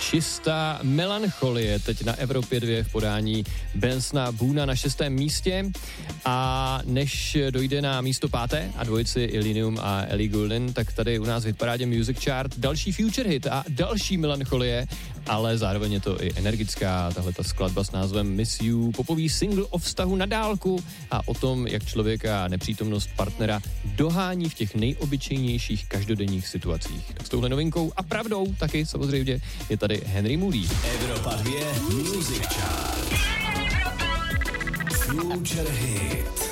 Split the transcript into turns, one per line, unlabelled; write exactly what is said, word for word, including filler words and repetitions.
Čistá melancholie, teď na Evropě dva v podání Bensona Boona na šestém místě. A než dojde na místo páté a dvojici Illenium a Ellie Goulding, tak tady u nás v hitparádě Music Chart další future hit a další melancholie, ale zároveň je to i energická tahleta skladba s názvem Miss You, popový single o vztahu na dálku a o tom, jak člověka nepřítomnost partnera dohání v těch nejobyčejnějších každodenních situacích. Tak s touhle novinkou a pravdou taky samozřejmě je tady Henry Moody.
Evropa dva Music Chart. Future Hit.